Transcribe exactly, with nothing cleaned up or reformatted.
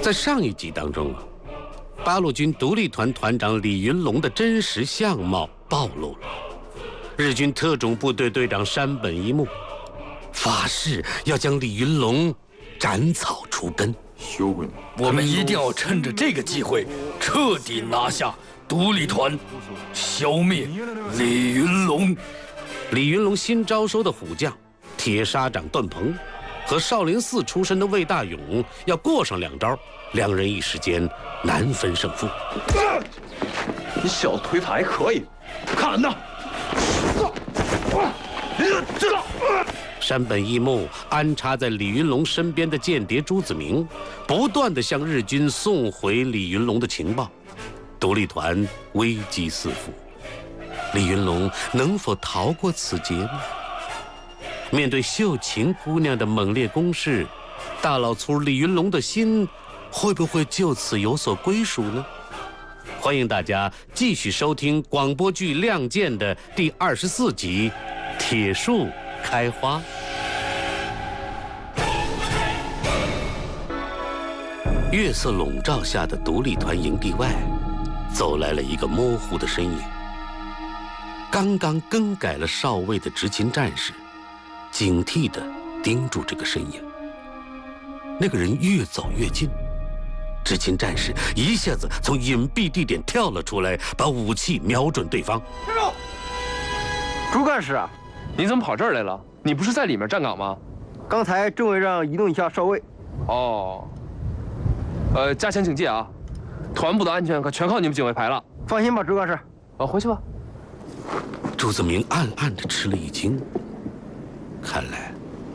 在上一集当中啊，八路军独立团团长李云龙的真实相貌暴露了。日军特种部队队长山本一木发誓要将李云龙斩草除根。 我们一定要趁着这个机会彻底拿下独立团，消灭李云龙。 李云龙新招收的虎将铁砂掌段鹏和少林寺出身的魏大勇要过上两招，两人一时间难分胜负。 你小子腿法还可以，看呐！ 山本一木安插在李云龙身边的间谍朱子明，不断地向日军送回李云龙的情报，独立团危机四伏。李云龙能否逃过此劫呢？面对秀琴姑娘的猛烈攻势，大老粗李云龙的心会不会就此有所归属呢？欢迎大家继续收听广播剧《亮剑》的第二十四集《铁树开花》。月色笼罩下的独立团营地外，走来了一个模糊的身影。刚刚更改了哨位的执勤战士警惕地盯住这个身影。那个人越走越近，执勤战士一下子从隐蔽地点跳了出来，把武器瞄准对方。 站住！朱干事啊， 你怎么跑这儿来了？你不是在里面站岗吗？ 刚才政委让移动一下哨位。 哦。呃，加强警戒啊！团部的安全可全靠你们警卫排了。 放心吧，朱干事。 啊，回去吧。 朱子明暗暗地吃了一惊，看来